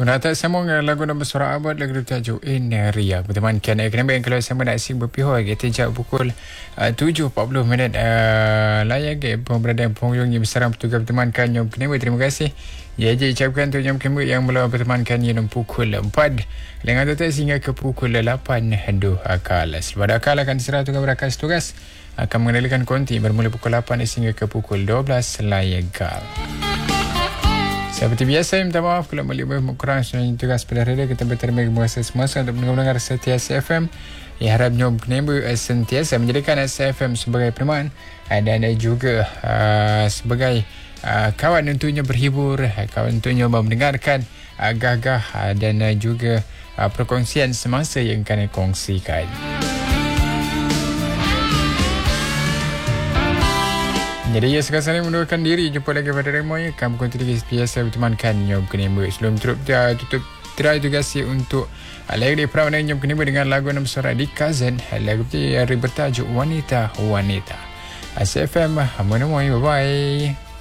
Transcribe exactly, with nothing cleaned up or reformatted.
Menata sambung lagu nombor suara abad lagu tajuk Inaria bertemankan ekonomi yang kalau sama nak sing berpihak kita sejak pukul uh, tujuh empat puluh minit uh, layak ke pemberadaan penghujung yang besar petugas bertemankan yang kenapa terima kasih ya je ucapkan tu yang kenapa yang melawan bertemankan yang pukul empat dengan total sehingga ke pukul lapan henduh akal selepas akal akan diserah tugas berakas tugas akan mengendalikan konti bermula pukul lapan sehingga ke pukul dua belas layak kal. Seperti biasa, minta maaf kalau boleh kurang sebenarnya tugas pada radio. Kita berterima kasih semua untuk mendengar sentiasa F M. Ya, harapnya penemu sentiasa menjadikan S F M sebagai peneman dan juga uh, sebagai uh, kawan untuknya berhibur, kawan untuknya mendengarkan uh, gagah uh, dan uh, juga uh, perkongsian semasa yang akan dikongsikan. Jadi ya sekarang ini mendoakan diri jumpa lagi pada remoy kamu kontribusi biasa bertemankan yang kenapa sebelum tutup uh, tutup try tugas untuk uh, lagu di perawanan yang kenapa dengan lagu nama suara di Cousin lagu yang bertajuk Wanita Wanita S F M menemui bye bye.